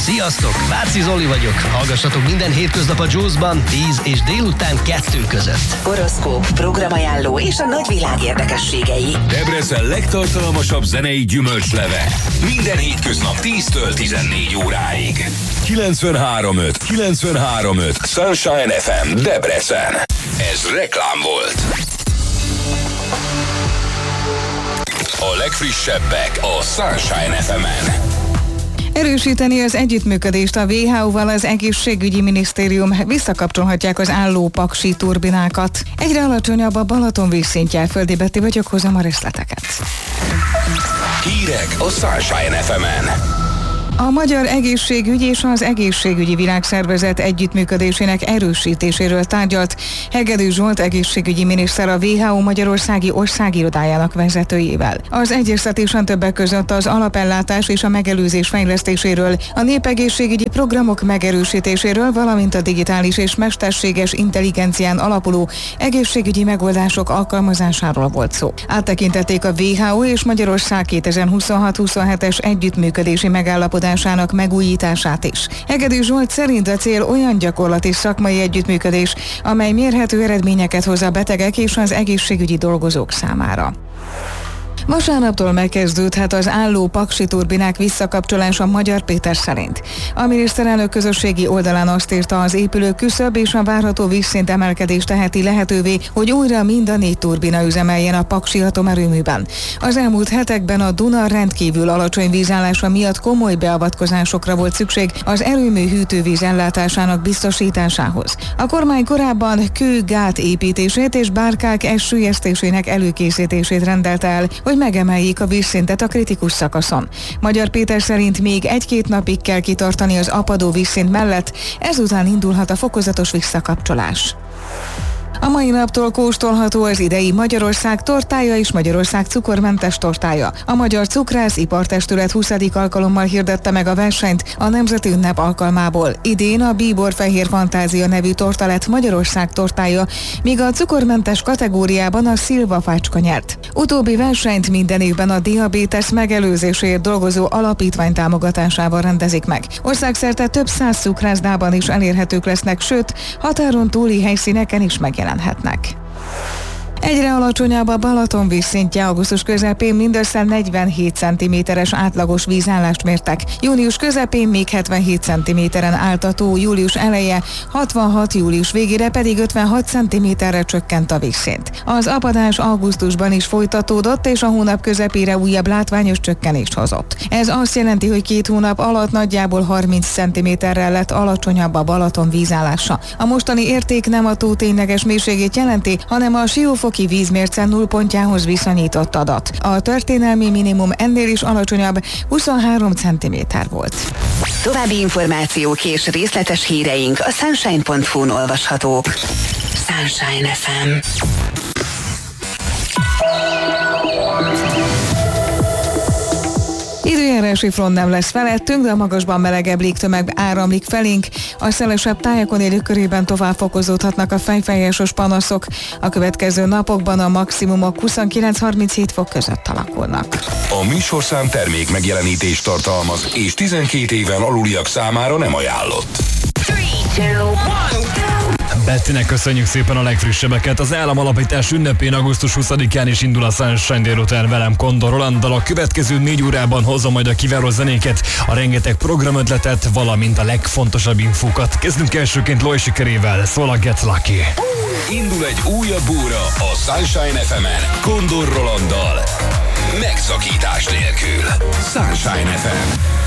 Sziasztok, Váci Zoli vagyok. Hallgassatok minden hétköznap a Juice-ban 10 és délután 2 között. Horoszkóp, programajánló és a nagyvilág érdekességei. Debrecen legtartalmasabb zenei gyümölcsleve. Minden hétköznap 10-től 14 óráig. 93.5 Sunshine FM Debrecen. Ez reklám volt. A legfrissebbek a Sunshine FM-en. Erősíteni az együttműködést a WHO-val az egészségügyi minisztérium, visszakapcsolhatják az álló paksi turbinákat. Egyre alacsonyabb a Balaton vízszintje, Földi Betty vagyok, hozom a részleteket. Hírek a Sunshine FM-en. A Magyar Egészségügy és az Egészségügyi Világszervezet együttműködésének erősítéséről tárgyalt Hegedű Zsolt egészségügyi miniszter a WHO Magyarországi országirodájának vezetőjével. Az egyeztetésen többek között az alapellátás és a megelőzés fejlesztéséről, a népegészségügyi programok megerősítéséről, valamint a digitális és mesterséges intelligencián alapuló egészségügyi megoldások alkalmazásáról volt szó. Áttekintették a WHO és Magyarország 2026-27-es együttműködési megállapodásának megújítását is. Hegedű Zsolt szerint a cél olyan gyakorlati szakmai együttműködés, amely mérhető eredményeket hoz a betegek és az egészségügyi dolgozók számára. Vasárnaptól megkezdődhet az álló paksi turbinák visszakapcsolása Magyar Péter szerint. A miniszterelnök közösségi oldalán azt írta, az épülő küszöb és a várható vízszint emelkedés teheti lehetővé, hogy újra mind a 4 turbina üzemeljen a paksi atomerőműben. Az elmúlt hetekben a Duna rendkívül alacsony vízállása miatt komoly beavatkozásokra volt szükség az erőmű hűtővíz ellátásának biztosításához. A kormány korábban kő-gát építését és bárkák süllyesztésének előkészítését rendelte el, hogy megemeljék a vízszintet a kritikus szakaszon. Magyar Péter szerint még 1-2 napig kell kitartani az apadó vízszint mellett, ezután indulhat a fokozatos visszakapcsolás. A mai naptól kóstolható az idei Magyarország tortája és Magyarország cukormentes tortája. A Magyar Cukrász Ipartestület 20. alkalommal hirdette meg a versenyt a Nemzeti Ünnep alkalmából. Idén a Bíbor Fehér Fantázia nevű torta lett Magyarország tortája, míg a cukormentes kategóriában a Szilva Fácska nyert. Utóbbi versenyt minden évben a diabétesz megelőzéséért dolgozó alapítvány támogatásával rendezik meg. Országszerte több 100 cukrászdában is elérhetők lesznek, sőt, határon túli helyszíneken is megjelenhetnek. Egyre alacsonyabb a Balaton vízszintje, augusztus közepén mindössze 47 cm-es átlagos vízállást mértek. Június közepén még 77 cm-en állt a tó, július eleje 66, július végére pedig 56 cm-re csökkent a vízszint. Az apadás augusztusban is folytatódott, és a hónap közepére újabb látványos csökkenést hozott. Ez azt jelenti, hogy 2 hónap alatt nagyjából 30 cm-rel lett alacsonyabb a Balaton vízállása. A mostani érték nem a tó tényleges mélységét jelenti, hanem a Siófoki vízmérce nullpontjához viszonyított adat. A történelmi minimum ennél is alacsonyabb, 23 cm volt. További információk és részletes híreink a sunshine.hu-n olvashatók. Sunshine FM. Időjárási front nem lesz felettünk, de a magasban melegebb légtömeg áramlik felénk. A szelesebb tájakon élők körében tovább fokozódhatnak a fejfájásos panaszok. A következő napokban a maximumok 29-37 fok között alakulnak. A műsorszám termék megjelenítést tartalmaz, és 12 éven aluliak számára nem ajánlott. 3, 2, 1, go! Bettinek köszönjük szépen a legfrissebbeket. Az államalapítás ünnepén augusztus 20-án is indul a Sunshine délután velem Kondor Rolanddal. A következő 4 órában hozom majd a kiváló zenéket, a rengeteg programötletet, valamint a legfontosabb infókat. Kezdünk elsőként Loy sikerével, szól a Get Lucky. Indul egy újabb óra a Sunshine FM-en Kondor Rolanddal. Megszakítás nélkül. Sunshine FM.